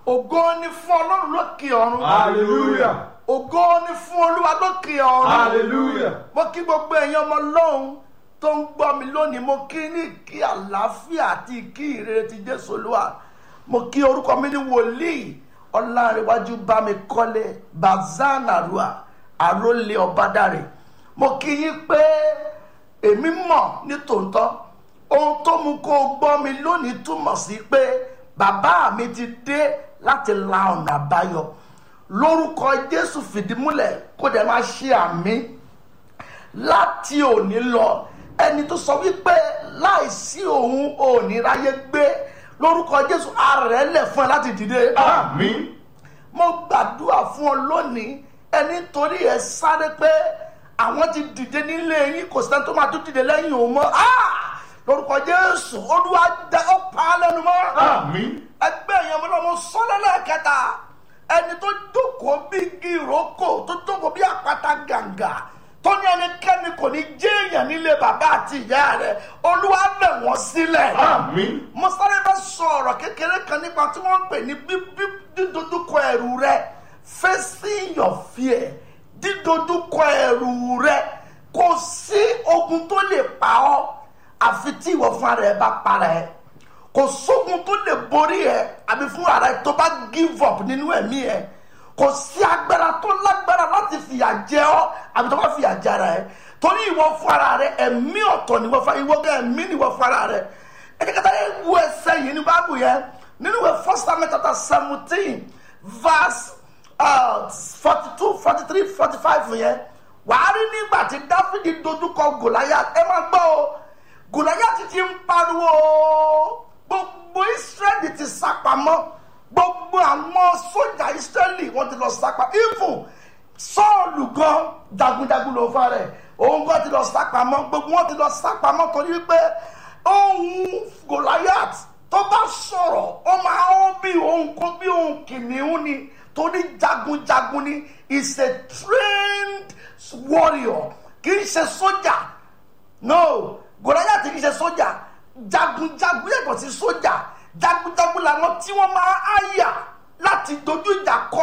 ògo ni fún Ọlọ́run lókè ọ̀run. Hallelujah. ògo ni fún Olúwa lókè ọ̀run. Hallelujah. mo kí gbogbo ẹ̀yin ọmọ Ọlọ́run tó ń gbọ́ mi lónìí, mo kí ní kí àlàáfíà àti kí ìrere ti Jésù Olúwa. mo kí orúkọ mi ní wòlíì Ọlárẹ̀wájú Bámikọ́lé Bazanarua Àrólé Ọbádàrẹ. mo kí yín pé èmi mọ̀ ní tòótọ́ ohun tó mú kó o gbọ́ mi lónìí túmọ̀ sí pé bàbá mi ti dé láti la ọ̀nà àbáyọ. lórúkọ Jésù fìdímúlẹ̀ kó dẹ̀ máa ṣe àmì láti òní lọ. ẹni tó sọ wípé láìsí òun ò ní ráyé gbé, lórúkọ Jésù ààrẹ lẹ̀ fún ẹ láti dìde. Àmín. mo gbàdúrà fún ọ lónìí, ẹni torí ẹ sáré pé àwọn ti dìde nílé yín, kò sẹ́ni tó máa tún dìde lẹ́yìn òun mọ́. lórúkọ Jésù Olúwa dá ọ pa á lẹ́nu mọ́. Àmín. ẹgbẹ́ èèyàn mi lọ́mọ sọ́lẹ́lẹ̀ kẹta, ẹni tó jókòó bí igi ìrókò, tó jókòó bí àpáta gàǹgà, tó ní ẹnikẹ́ni kò ní jẹ́ èèyàn nílé bàbá àti ìyá rẹ̀, Olúwa bẹ̀ wọ́n sílẹ̀. Àmín. mo sáré bá sọ ọ̀rọ̀ kékeré kan nípa tí wọ́n ń pè ní dídójúkọ ẹ̀rù rẹ, facing your fear. dídójúkọ ẹ̀rù rẹ, kò sí ogun tó lè pa ọ́ àfi tí ìwọ fún ara ẹ bá para ẹ. kò sógun tó lè borí ẹ àbí fún ara ẹ tó bá give up nínú ẹ̀mí ẹ. kò sí agbára tó lágbára láti fìyà jẹ ọ́ àbí tó bá fìyà jẹ ara ẹ, torí ìwọ fún ara rẹ ẹ̀mí ọ̀tọ̀ ni ìwọ gẹ́ ẹ̀mí ni ìwọ fún ara rẹ. ẹ̀jẹ̀ kẹta yẹn wú ẹsẹ̀ yìí ní báàbù yẹn nínú ìwé 1 Samuel chapter 17 verse 42, 43, 45 yẹn wàá rí nígbà tí Dáfídì dojúkọ Gòláyátì. ẹ máa gbọ́ o, Gòláyátì ti ń pariwo, gbogbo Ísírẹ́lì ti sápamọ́, gbogbo àwọn sójà Ísírẹ́lì wọ́n ti lọ sápamọ́. even Sọ́ọ̀lù gan jagunjagun ló fà rẹ̀, òun gan ti lọ sápamọ́, gbogbo wọn ti lọ sápamọ́ torí pé ohun Gòláyátì tó bá sọ̀rọ̀ ó máa ń bí ohun kó bí ohun kìnìún ni, torí jagunjagun ni, is a trained warrior, kì í ṣe sójà. no, Gòláyátì kì í ṣe sójà, jagunjagun yàtọ̀ sí sójà. jagunjagun làwọn tí wọ́n máa háyà láti dojú ìjà kọ